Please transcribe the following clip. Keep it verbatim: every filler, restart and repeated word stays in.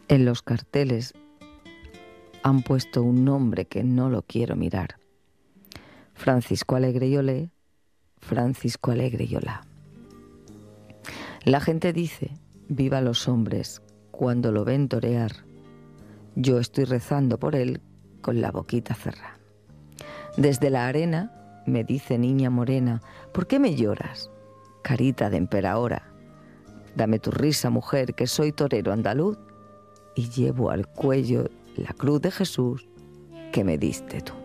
En los carteles han puesto un nombre que no lo quiero mirar. Francisco Alegre y Olé, Francisco Alegre y Olá. La gente dice, viva los hombres, cuando lo ven torear. Yo estoy rezando por él con la boquita cerrada. Desde la arena me dice niña morena, ¿por qué me lloras? Carita de emperaora, dame tu risa, mujer, que soy torero andaluz y llevo al cuello la cruz de Jesús que me diste tú.